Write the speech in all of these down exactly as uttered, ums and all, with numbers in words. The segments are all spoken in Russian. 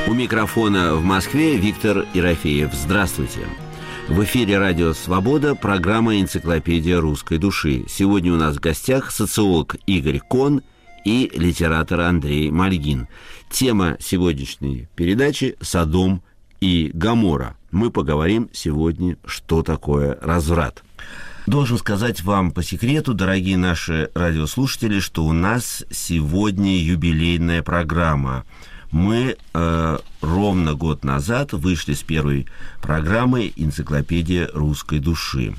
У микрофона в Москве Виктор Ерофеев. Здравствуйте. В эфире «Радио Свобода», программа «Энциклопедия русской души». Сегодня у нас в гостях социолог Игорь Кон и литератор Андрей Мальгин. Тема сегодняшней передачи «Содом и Гоморра». Мы поговорим сегодня, что такое разврат. Должен сказать вам по секрету, дорогие наши радиослушатели, что у нас сегодня юбилейная программа. Мы э, ровно год назад вышли с первой программой «Энциклопедия русской души».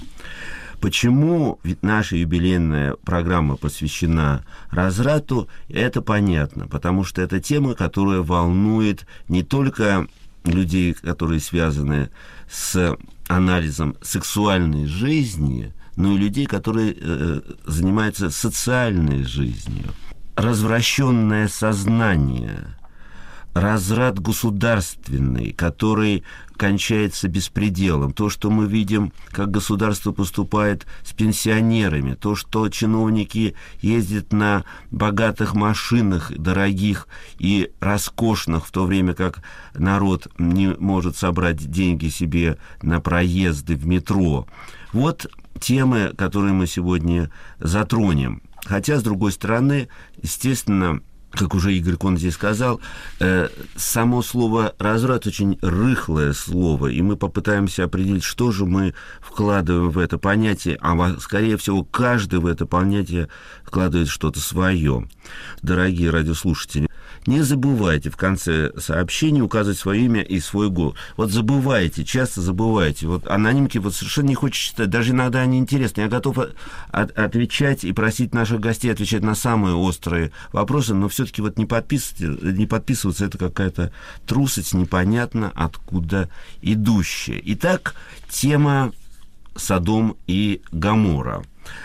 Почему наша юбилейная программа посвящена разврату, это понятно, потому что это тема, которая волнует не только людей, которые связаны с анализом сексуальной жизни, но и людей, которые э, занимаются социальной жизнью. Развращенное сознание, разврат государственный, который кончается беспределом. То, что мы видим, как государство поступает с пенсионерами, то, что чиновники ездят на богатых машинах, дорогих и роскошных, в то время как народ не может собрать деньги себе на проезды в метро. Вот темы, которые мы сегодня затронем. Хотя, с другой стороны, естественно, как уже Игорь Кон здесь сказал, э, само слово «разврат» очень рыхлое слово, и мы попытаемся определить, что же мы вкладываем в это понятие, а, скорее всего, каждый в это понятие вкладывает что-то свое. Дорогие радиослушатели, не забывайте в конце сообщения указывать свое имя и свой голос. Вот забывайте, часто забывайте. Вот анонимки вот совершенно не хочет читать, даже иногда они интересны. Я готов от- отвечать и просить наших гостей отвечать на самые острые вопросы, но все-таки вот не подписываться, не подписываться, это какая-то трусость, непонятно откуда идущая. Итак, тема «Содом и Гоморра».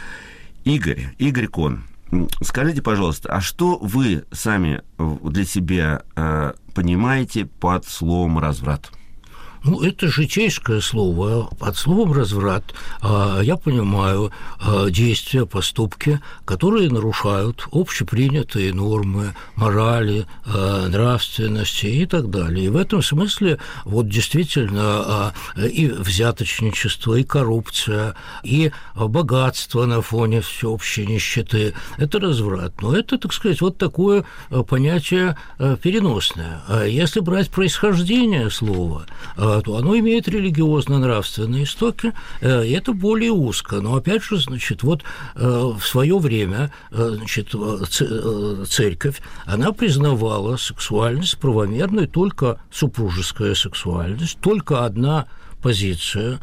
Игорь, Игорь Кон, скажите, пожалуйста, а что вы сами для себя э, понимаете под словом «разврат»? Ну, это житейское слово. Под словом «разврат» я понимаю действия, поступки, которые нарушают общепринятые нормы морали, нравственности и так далее. И в этом смысле вот действительно и взяточничество, и коррупция, и богатство на фоне всеобщей нищеты – это разврат. Но это, так сказать, вот такое понятие переносное. Если брать происхождение слова, то оно имеет религиозно-нравственные истоки, и это более узко. Но, опять же, значит, вот в свое время, значит, церковь, она признавала сексуальность правомерной, только супружеская сексуальность, только одна позиция,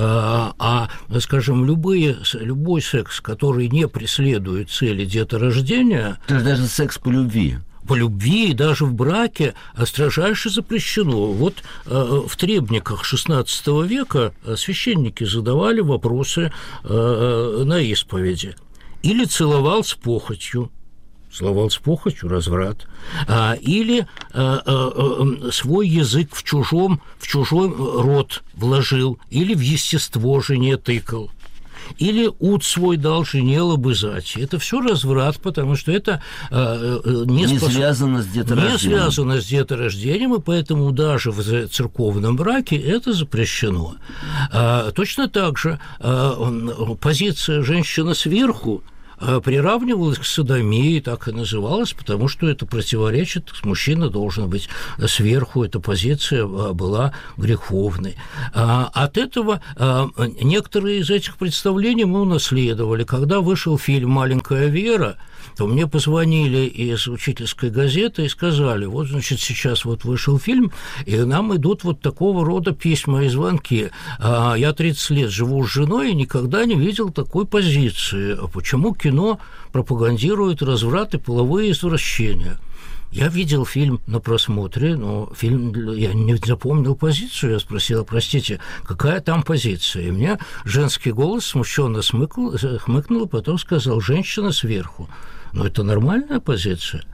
а, скажем, любые, любой секс, который не преследует цели деторождения... То есть даже секс по любви... По любви и даже в браке строжайше запрещено. Вот э, в требниках шестнадцатого века священники задавали вопросы э, на исповеди. Или целовал с похотью, целовал с похотью, разврат, а, или а, а, а, свой язык в чужом, в чужой рот вложил, или в естество жене тыкал. Или ут свой дал жене лобызать. Это все разврат, потому что это э, не, не, спос... связано с деторождением. не связано с деторождением, и поэтому даже в церковном браке это запрещено. А, точно так же а, позиция «женщина сверху» приравнивалась к содомии, так и называлась, потому что это противоречит, мужчина должен быть сверху, эта позиция была греховной. От этого некоторые из этих представлений мы унаследовали. Когда вышел фильм «Маленькая Вера», то мне позвонили из учительской газеты и сказали: вот, значит, сейчас вот вышел фильм, и нам идут вот такого рода письма и звонки. Я тридцать лет живу с женой и никогда не видел такой позиции. Почему кино пропагандирует разврат и половые извращения? Я видел фильм на просмотре, но фильм, я не запомнил позицию, я спросил: простите, какая там позиция? И мне женский голос смущенно смыкнул, хмыкнул, потом сказал: женщина сверху. Но это нормальная позиция.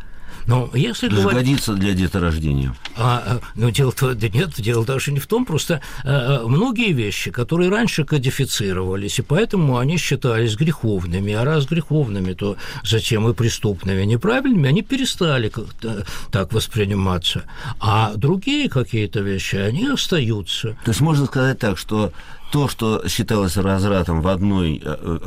Но если говорить... Годится для деторождения. А, ну, дело-то да нет, дело даже не в том, просто а, многие вещи, которые раньше кодифицировались, и поэтому они считались греховными, а раз греховными, то затем и преступными, неправильными, они перестали как-то так восприниматься. А другие какие-то вещи, они остаются. То есть можно сказать так, что то, что считалось развратом в одной,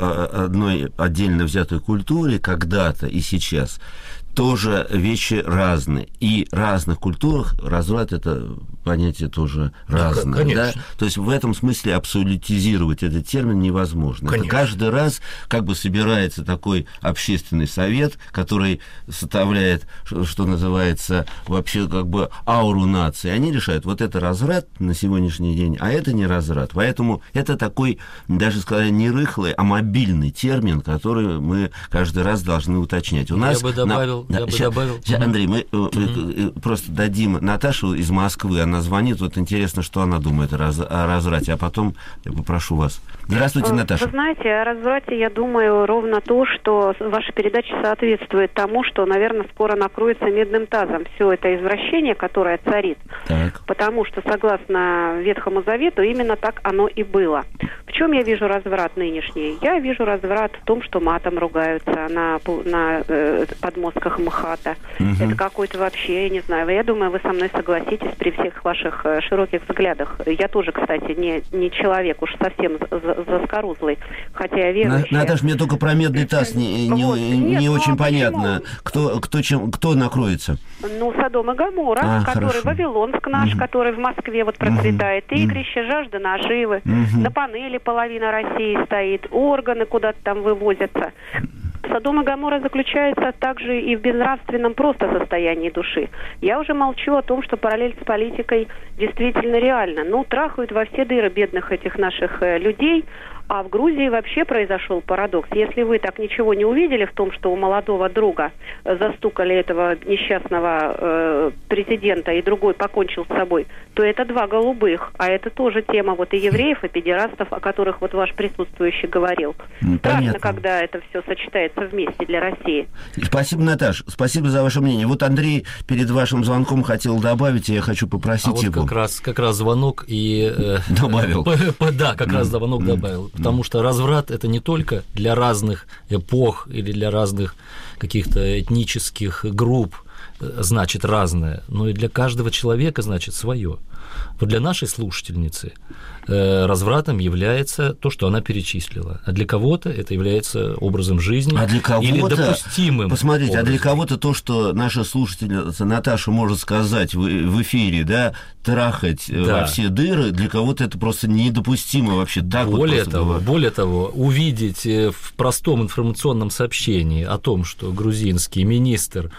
одной отдельно взятой культуре когда-то и сейчас, тоже вещи разные. И в разных культурах разврат – это понятие тоже разное. Конечно. Да? То есть в этом смысле абсолютизировать этот термин невозможно. Это каждый раз как бы собирается такой общественный совет, который составляет, что называется, вообще как бы ауру нации. Они решают, вот это разврат на сегодняшний день, а это не разврат. Поэтому это такой, даже сказать, не рыхлый, а мобильный термин, который мы каждый раз должны уточнять. У Я нас бы добавил, на... я да, бы ща, добавил. Ща, Андрей, мы Mm-hmm. просто дадим Наташу из Москвы, она звонит, вот интересно, что она думает о, раз... о разврате, а потом я попрошу вас. Здравствуйте, Наташа. Вы знаете, о разврате я думаю ровно то, что ваша передача соответствует тому, что, наверное, скоро накроется медным тазом все это извращение, которое царит. Так. Потому что, согласно Ветхому Завету, именно так оно и было. В чем я вижу разврат нынешний? Я вижу разврат в том, что матом ругаются на, на э, подмостках МХАТа. Угу. Это какой-то вообще, я не знаю, я думаю, вы со мной согласитесь при всех ваших э, широких взглядах. Я тоже, кстати, не, не человек уж совсем заскорузлый, хотя я верующая. Наташа, мне только про медный таз не, не, вот. не, не Нет, очень ну, понятно. Кто, кто, чем, кто накроется? Ну, Содом и Гоморра, а, который хорошо. Вавилонск наш, угу. который в Москве вот процветает, угу. игрище, жажда наживы, угу. на панели половина России стоит, органы куда-то там вывозятся. Содом и Гоморра заключается также и в безнравственном просто состоянии души. Я уже молчу о том, что параллель с политикой действительно реальна. Ну, трахают во все дыры бедных этих наших э, людей. А в Грузии вообще произошел парадокс. Если вы так ничего не увидели в том, что у молодого друга застукали этого несчастного э, президента, и другой покончил с собой, то это два голубых. А это тоже тема вот и евреев, и педерастов, о которых вот ваш присутствующий говорил. Ну, страшно, когда это все сочетается вместе для России. Спасибо, Наташ. Спасибо за ваше мнение. Вот Андрей перед вашим звонком хотел добавить, и я хочу попросить а его. Вот как раз, как раз звонок и... Э, добавил. Э, да, как раз звонок добавил. Потому что разврат – это не только для разных эпох или для разных каких-то этнических групп, значит, разное, но и для каждого человека, значит, свое. Вот для нашей слушательницы э, развратом является то, что она перечислила, а для кого-то это является образом жизни а для кого-то, или допустимым. Посмотрите, образом. А для кого-то то, что наша слушательница Наташа может сказать в, в эфире, да, трахать да. во все дыры, для кого-то это просто недопустимо вообще. Так более, вот того, более того, увидеть в простом информационном сообщении о том, что грузинский министр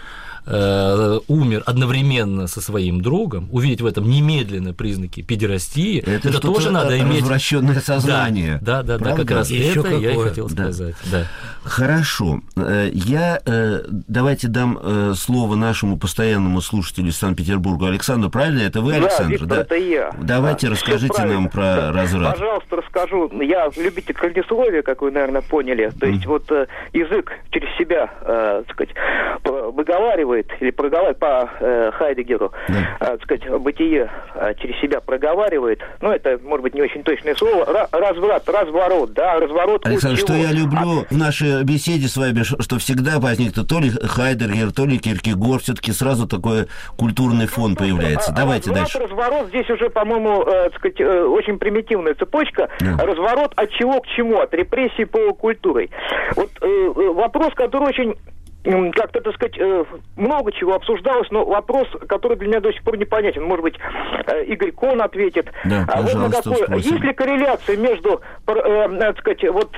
э, умер одновременно со своим другом, увидеть в этом немедленно признаки педерастии, это, это тоже надо иметь... развращенное сознание. Да, да, да, да, как раз Еще это какое? я и хотел да. сказать. Да. Хорошо. Я, давайте дам слово нашему постоянному слушателю из Санкт-Петербурга Александру. Правильно? Это вы, Александр? Да, Виктор, да? это я. Давайте да. расскажите нам про да. разврат. Пожалуйста, расскажу. Я любитель кольцесловия, как вы, наверное, поняли. То есть mm. вот язык через себя, э, так сказать, выговаривает или проговаривает по э, Хайдеггеру, да. э, так сказать, бытие э, через себя проговаривает. Ну, это, может быть, не очень точное слово. Ра- разврат, разворот, да, разворот. Александр, что я люблю а... в нашей беседе с вами, что всегда возникнет то ли Хайдеггер, то ли Киркегор, все-таки сразу такой культурный фон появляется. А, Давайте разворот, дальше. Разворот здесь уже, по-моему, э, так сказать, э, очень примитивная цепочка. Да. Разворот от чего к чему? От репрессий полукультурой. Вот э, вопрос, который очень... как-то, так сказать, много чего обсуждалось, но вопрос, который для меня до сих пор непонятен. Может быть, Игорь Кон ответит. Да, а вот на какой... Есть ли корреляция между, так сказать, вот,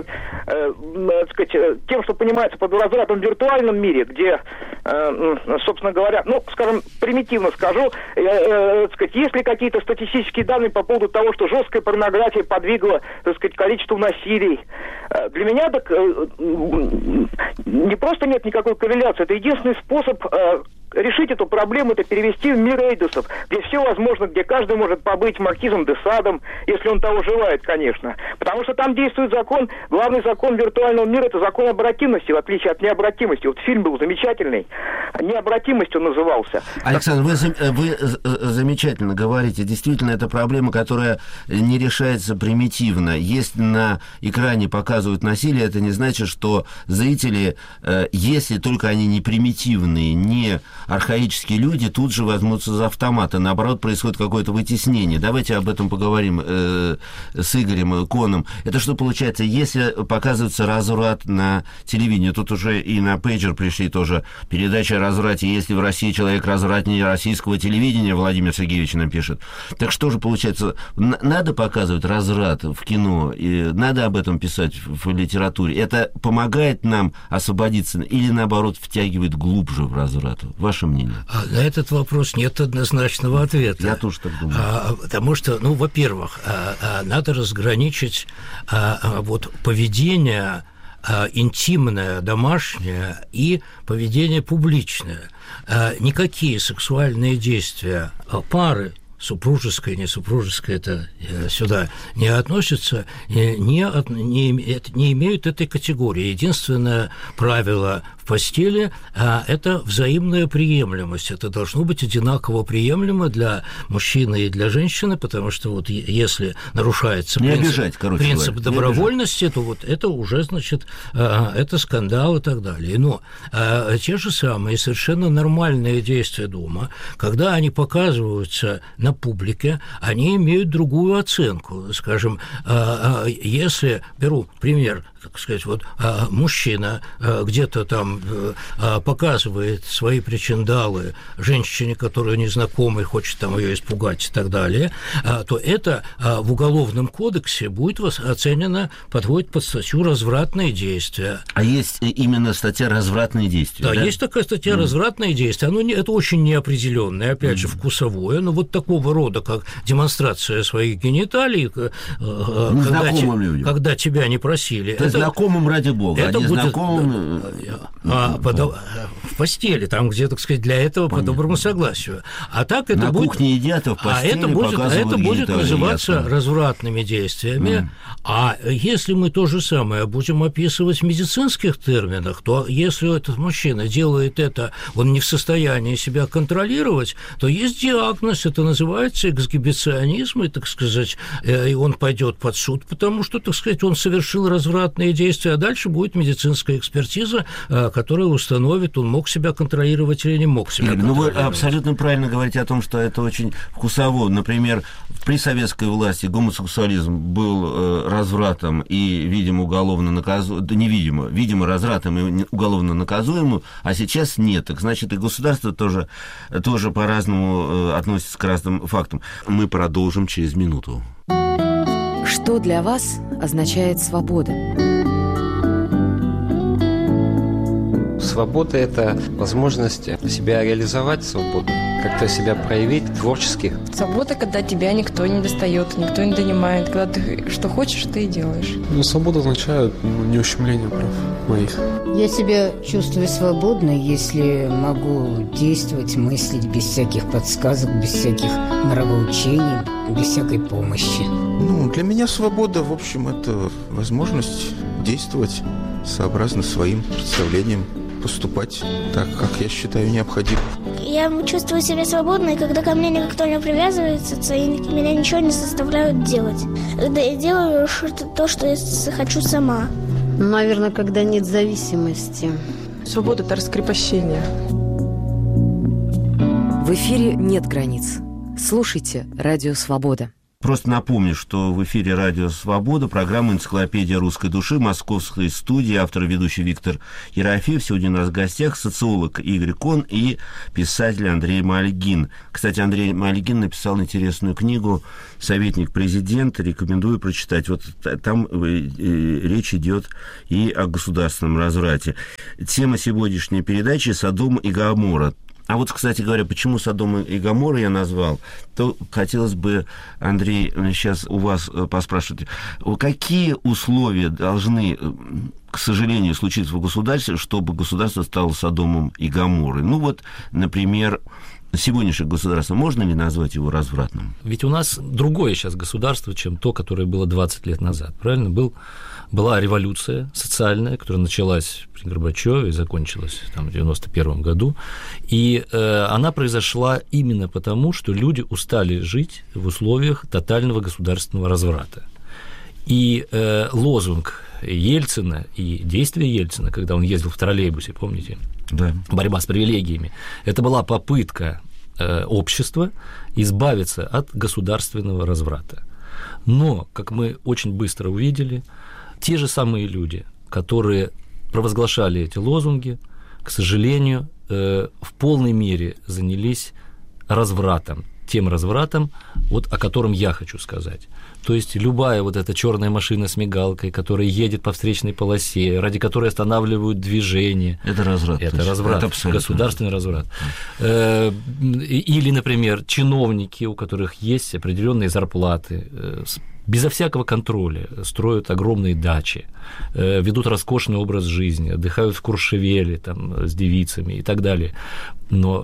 так сказать, тем, что понимается под развратом в виртуальном мире, где, собственно говоря, ну, скажем, примитивно скажу, так сказать, есть ли какие-то статистические данные по поводу того, что жесткая порнография подвигла, так сказать, количество насилий? Для меня так не просто нет никакой корреляции. Это единственный способ э, решить эту проблему, это перевести в мир эйдосов, где все возможно, где каждый может побыть маркизом де Садом, если он того желает, конечно. Потому что там действует закон, главный закон виртуального мира, это закон обратимости, в отличие от необратимости. Вот фильм был замечательный, необратимость он назывался. Александр, вы, вы замечательно говорите. Действительно, это проблема, которая не решается примитивно. Если на экране показывают насилие, это не значит, что зрители, если только они не примитивные, не архаические люди, тут же возьмутся за автоматы. Наоборот, происходит какое-то вытеснение. Давайте об этом поговорим э, с Игорем Коном. Это что получается, если показывается разврат на телевидении, тут уже и на пейджер пришли тоже передачи о разврате. Если в России человек развратнее российского телевидения, Владимир Сергеевич нам пишет. Так что же получается, надо показывать разврат в кино, и надо об этом писать в литературе. Это помогает нам освободиться или, наоборот, втягивает глубже в разврат? Ваше мнение? А на этот вопрос нет однозначного ответа. Я тоже так думаю. А, потому что, ну, во-первых, а, а, надо разграничить а, а, вот поведение а, интимное, домашнее и поведение публичное. А, никакие сексуальные действия а, пары, супружеское, не супружеское, это сюда не относится, не, не, не имеют этой категории. Единственное правило в постели а, – это взаимная приемлемость. Это должно быть одинаково приемлемо для мужчины и для женщины, потому что вот если нарушается не принцип, обижать, короче принцип говоря, добровольности, то вот это уже, значит, а, это скандал и так далее. Но а, те же самые совершенно нормальные действия дома, когда они показываются на публике, они имеют другую оценку. Скажем, а, а, если, беру пример, так сказать, вот а, мужчина а, где-то там а, показывает свои причиндалы женщине, которая незнакомая, хочет там ее испугать и так далее, а, то это а, в Уголовном кодексе будет оценено, подводит под статью «развратные действия». А есть именно статья «развратные действия», да? Да, есть такая статья mm. «развратные действия». Оно не, это очень неопределенное, опять mm. же, вкусовое, но вот такого рода, как демонстрация своих гениталий, когда, те, когда тебя не просили. То есть это, знакомым, ради бога, это а будет, незнакомым... А, по, в постели, там, где, так сказать, для этого Понятно. По доброму согласию. А так это на будет... кухне едят, а в постели а это будет, а это будет называться ясно. Развратными действиями. Mm. А если мы то же самое будем описывать в медицинских терминах, то если этот мужчина делает это, он не в состоянии себя контролировать, то есть диагноз, это называется эксгибиционизм, и, так сказать, и он пойдет под суд, потому что, так сказать, он совершил развратные действия, а дальше будет медицинская экспертиза, которая установит, он мог себя контролировать или не мог себя Игорь, контролировать. Ну, вы абсолютно правильно говорите о том, что это очень вкусово. Например, при советской власти гомосексуализм был развратом и, видимо, уголовно наказуемым, да, невидимо, видимо, развратом и уголовно наказуемым, а сейчас нет. Так значит, и государство тоже, тоже по-разному относится к разным фактам. Мы продолжим через минуту. Что для вас означает свобода? Свобода – это возможность себя реализовать свободу, как-то себя проявить творчески. Свобода, когда тебя никто не достает, никто не донимает, когда ты что хочешь, ты и делаешь. Ну, свобода означает ну, не ущемление прав моих. Я себя чувствую свободной, если могу действовать, мыслить без всяких подсказок, без всяких нравоучений, без всякой помощи. Ну, для меня свобода, в общем, это возможность действовать сообразно своим представлениям, поступать так, как я считаю необходимым. Я чувствую себя свободной, когда ко мне никто не привязывается, и меня ничего не заставляют делать. Когда я делаю то, что я хочу сама. Наверное, когда нет зависимости. Свобода – это раскрепощение. В эфире «Нет границ». Слушайте «Радио Свобода». Просто напомню, что в эфире «Радио Свобода», программа «Энциклопедия русской души», московской студии, автор и ведущий Виктор Ерофеев. Сегодня у нас в гостях социолог Игорь Кон и писатель Андрей Мальгин. Кстати, Андрей Мальгин написал интересную книгу «Советник президента». Рекомендую прочитать. Вот там речь идет и о государственном разврате. Тема сегодняшней передачи «Содом и Гоморра». А вот, кстати говоря, почему Содом и Гоморра я назвал, то хотелось бы, Андрей, сейчас у вас поспрашивать, какие условия должны, к сожалению, случиться в государстве, чтобы государство стало Содомом и Гоморрой? Ну вот, например, сегодняшнее государство, можно ли назвать его развратным? Ведь у нас другое сейчас государство, чем то, которое было двадцать лет назад, правильно? Был, была революция социальная, которая началась при Горбачёве и закончилась там, в девяносто первом году, и э, она произошла именно потому, что люди устали жить в условиях тотального государственного разврата. И э, лозунг Ельцина и действия Ельцина, когда он ездил в троллейбусе, помните? Да. Борьба с привилегиями. Это была попытка э, общества избавиться от государственного разврата. Но, как мы очень быстро увидели, те же самые люди, которые провозглашали эти лозунги, к сожалению, э, в полной мере занялись развратом, тем развратом, вот о котором я хочу сказать. То есть любая вот эта черная машина с мигалкой, которая едет по встречной полосе, ради которой останавливают движение. Это разврат. Это разврат, это государственный разврат. Или, например, чиновники, у которых есть определенные зарплаты, безо всякого контроля строят огромные дачи, ведут роскошный образ жизни, отдыхают в Куршевеле там, с девицами и так далее. Но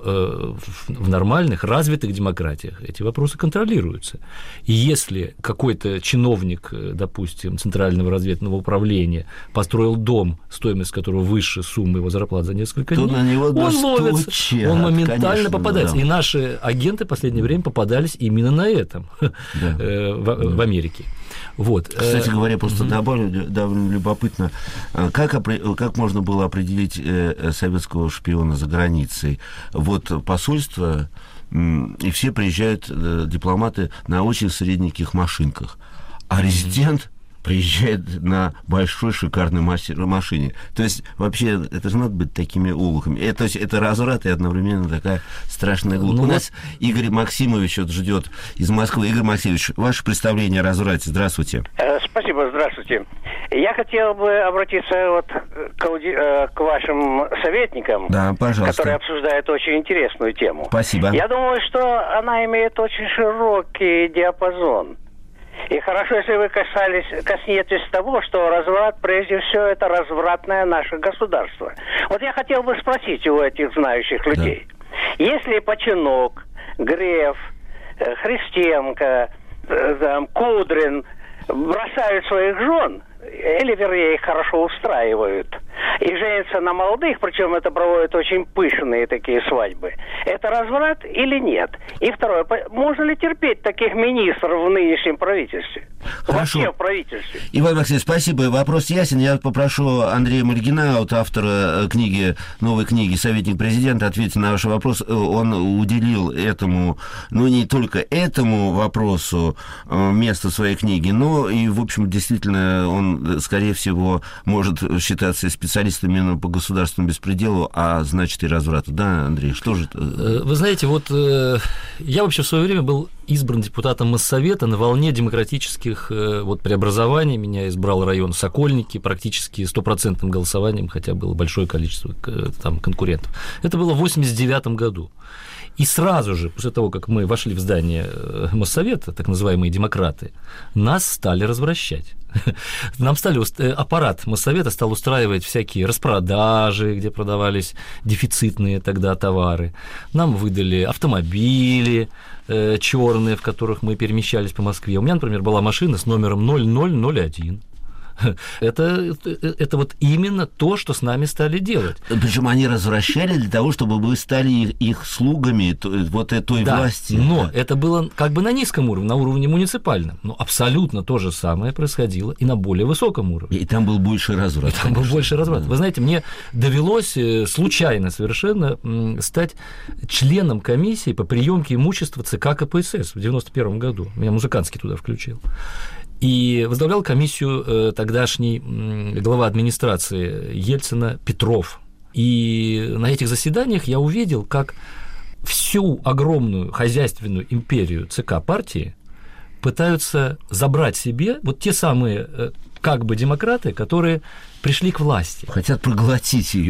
в нормальных, развитых демократиях эти вопросы контролируются. И если какой-то чиновник, допустим, Центрального разведывательного управления построил дом, стоимость которого выше суммы его зарплаты за несколько то дней, на него он ловится, он моментально конечно, попадается. Да. И наши агенты в последнее время попадались именно на этом да. в, в Америке. Вот. Кстати говоря, просто добавлю, довольно любопытно, как, как можно было определить советского шпиона за границей? Вот посольство, и все приезжают дипломаты на очень средненьких машинках, а резидент приезжает на большой шикарной машине. То есть, вообще, это же надо быть такими олухами. Это, то есть, это разврат и одновременно такая страшная глупость. Ну, У нас Игорь Максимович вот ждет из Москвы. Игорь Максимович, ваше представление о разврате. Здравствуйте. Спасибо, здравствуйте. Я хотел бы обратиться вот к, ауди... к вашим советникам, да, пожалуйста, которые обсуждают очень интересную тему. Спасибо. Я думаю, что она имеет очень широкий диапазон. И хорошо, если вы касались, коснетесь того, что разврат, прежде всего, это развратное наше государство. Вот я хотел бы спросить у этих знающих людей. Да. Если Починок, Греф, Христенко, там, Кудрин бросают своих жен, или, вернее, их хорошо устраивают, и женятся на молодых, причем это проводят очень пышные такие свадьбы, это разврат или нет? И второе, можно ли терпеть таких министров в нынешнем правительстве? Хорошо. Вообще в правительстве. Иван Максимович, спасибо. Вопрос ясен. Я попрошу Андрея Мальгина, вот автора книги, новой книги «Советник президента», ответить на ваш вопрос. Он уделил этому, ну, не только этому вопросу место в своей книге, но и, в общем, действительно, он, скорее всего, может считаться специалистом именно по государственному беспределу, а значит и разврату. Да, Андрей, что же это? Вы знаете, вот я вообще в свое время был избран депутатом Моссовета на волне демократических вот, преобразований. Меня избрал район Сокольники практически стопроцентным голосованием, хотя было большое количество там, конкурентов. Это было в восемьдесят девятом году. И сразу же, после того, как мы вошли в здание Моссовета, так называемые демократы, нас стали развращать. Нам стали, аппарат Моссовета стал устраивать всякие распродажи, где продавались дефицитные тогда товары. Нам выдали автомобили э, черные, в которых мы перемещались по Москве. У меня, например, была машина с номером ноль ноль ноль один. Это, это вот именно то, что с нами стали делать. Причем они развращали для того, чтобы вы стали их, их слугами вот той да, власти. Но это было как бы на низком уровне, на уровне муниципальном. Но абсолютно то же самое происходило и на более высоком уровне. И там был больше разврат. И там был больше разврат. Да. Вы знаете, мне довелось случайно совершенно стать членом комиссии по приемке имущества ЦК КПСС в девяносто первом году. Меня Музыкантский туда включил. И возглавлял комиссию тогдашний глава администрации Ельцина Петров. И на этих заседаниях я увидел, как всю огромную хозяйственную империю ЦК партии пытаются забрать себе вот те самые как бы демократы, которые пришли к власти. Хотят проглотить ее.